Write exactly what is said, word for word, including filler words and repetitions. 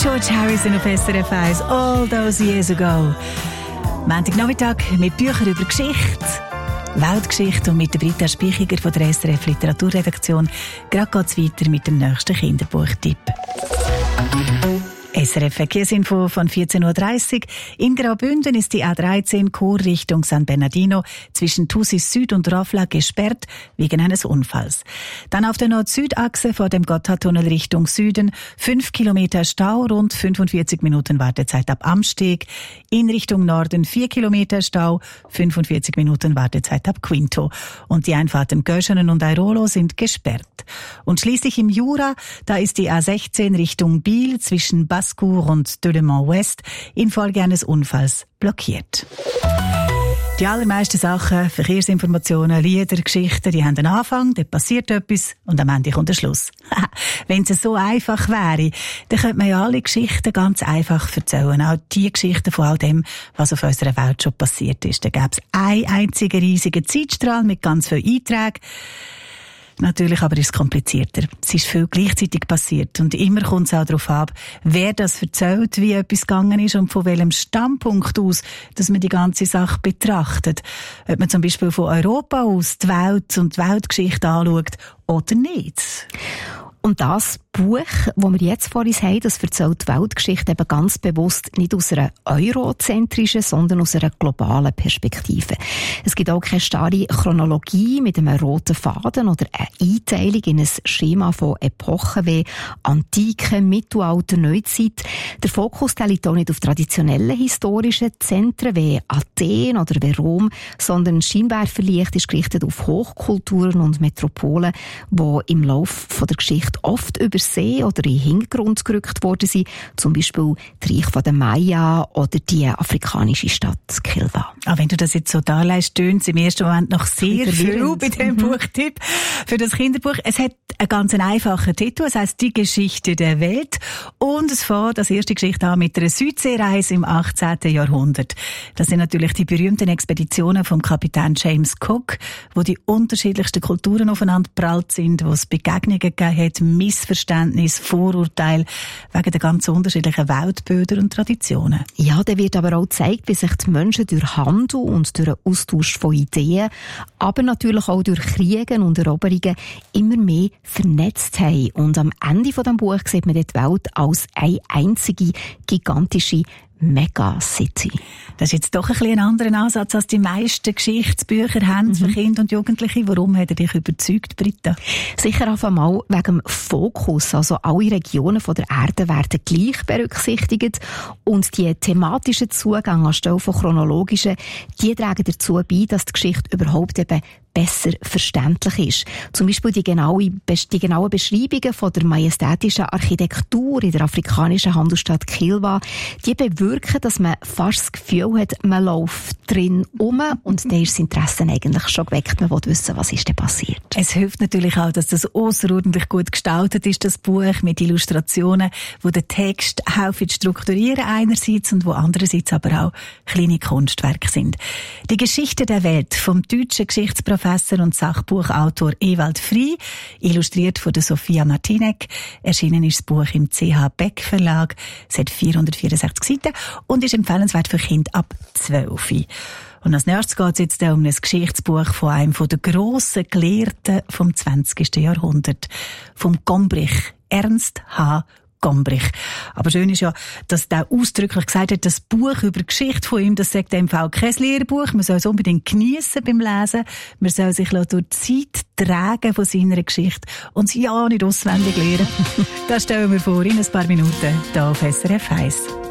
George Harrison auf S R F eins, All Those Years Ago. Montagnachmittag mit Büchern über Geschichte, Weltgeschichte und mit der Britta Spichiger von der S R F Literaturredaktion. Gerade geht es weiter mit dem nächsten Kinderbuchtipp. S R F Verkehrsinfo von vierzehn Uhr dreißig. In Graubünden ist die A dreizehn Chur Richtung San Bernardino zwischen Thusis Süd und Rafla gesperrt wegen eines Unfalls. Dann auf der Nord-Süd-Achse vor dem Gotthardtunnel Richtung Süden fünf Kilometer Stau, rund fünfundvierzig Minuten Wartezeit ab Amsteg. In Richtung Norden vier Kilometer Stau, fünfundvierzig Minuten Wartezeit ab Quinto. Und die Einfahrten Göschenen und Airolo sind gesperrt. Und schließlich im Jura, da ist die A sechzehn Richtung Biel zwischen Bascour und Delemont West infolge eines Unfalls blockiert. Die allermeisten Sachen, Verkehrsinformationen, Lieder, Geschichten, die haben einen Anfang, dann passiert etwas und am Ende kommt der Schluss. Wenn es so einfach wäre, dann könnte man ja alle Geschichten ganz einfach erzählen. Auch die Geschichten von all dem, was auf unserer Welt schon passiert ist. Da gäbe es einen einzigen riesigen Zeitstrahl mit ganz vielen Einträgen. Natürlich aber ist es komplizierter. Es ist viel gleichzeitig passiert und immer kommt es auch darauf ab, wer das erzählt, wie etwas gegangen ist und von welchem Standpunkt aus, dass man die ganze Sache betrachtet. Ob man zum Beispiel von Europa aus die Welt und die Weltgeschichte anschaut oder nicht. Und das Buch, das wir jetzt vor uns haben, das erzählt die Weltgeschichte eben ganz bewusst nicht aus einer eurozentrischen, sondern aus einer globalen Perspektive. Es gibt auch keine starre Chronologie mit einem roten Faden oder eine Einteilung in ein Schema von Epochen wie Antike, Mittelalter, Neuzeit. Der Fokus der liegt auch nicht auf traditionellen historischen Zentren wie Athen oder wie Rom, sondern Scheinwerferlicht ist gerichtet auf Hochkulturen und Metropolen, die im Laufe der Geschichte oft übersehen oder in den Hintergrund gerückt worden sind. Zum Beispiel das Reich der Maya oder die afrikanische Stadt Kilwa. Ah, wenn du das jetzt so darlegst, tönt es im ersten Moment noch sehr viel bei diesem mhm. Buchtipp für das Kinderbuch. Es hat einen ganz einfachen Titel, es heisst «Die Geschichte der Welt» und es fängt als erste Geschichte an mit einer Südseereise im achtzehnten Jahrhundert. Das sind natürlich die berühmten Expeditionen vom Kapitän James Cook, wo die unterschiedlichsten Kulturen aufeinander prallt sind, wo es Begegnungen gegeben hat, Missverständnis, Vorurteil wegen der ganz unterschiedlichen Weltbilder und Traditionen. Ja, da wird aber auch gezeigt, wie sich die Menschen durch Handel und durch den Austausch von Ideen, aber natürlich auch durch Kriege und Eroberungen immer mehr vernetzt haben. Und am Ende von dem Buch sieht man die Welt als eine einzige gigantische Megacity. Das ist jetzt doch ein bisschen ein anderer Ansatz, als die meisten Geschichtsbücher haben mhm. für Kinder und Jugendliche. Warum hat er dich überzeugt, Britta? Sicher auf einmal wegen dem Fokus. Also alle Regionen von der Erde werden gleich berücksichtigt und die thematischen Zugänge anstelle von chronologischen, die tragen dazu bei, dass die Geschichte überhaupt eben besser verständlich ist. Zum Beispiel die genaue, die genauen Beschreibungen von der majestätischen Architektur in der afrikanischen Handelsstadt Kilwa, die bewirken, dass man fast das Gefühl hat, man läuft drin um und dann ist das Interesse eigentlich schon geweckt. Man will wissen, was ist denn passiert. Es hilft natürlich auch, dass das außerordentlich gut gestaltet ist, das Buch, mit Illustrationen, wo der Text helfen zu strukturieren einerseits und wo andererseits aber auch kleine Kunstwerke sind. Die Geschichte der Welt vom deutschen Geschichtsprofessor und Sachbuchautor Ewald Frey, illustriert von der Sophia Martinek. Erschienen ist das Buch im C H Beck Verlag. Es hat vierhundertvierundsechzig Seiten und ist empfehlenswert für Kinder ab zwölf. Und als nächstes geht es jetzt um ein Geschichtsbuch von einem der grossen Gelehrten vom zwanzigsten Jahrhundert, vom Gombrich, Ernst H. Gombrich. Aber schön ist ja, dass der ausdrücklich gesagt hat, das Buch über die Geschichte von ihm, das sagt im Fall kein Lehrbuch. Man soll es unbedingt geniessen beim Lesen. Man soll sich durch die Zeit tragen von seiner Geschichte und sie ja nicht auswendig lernen. Das stellen wir vor in ein paar Minuten hier auf S R F eins.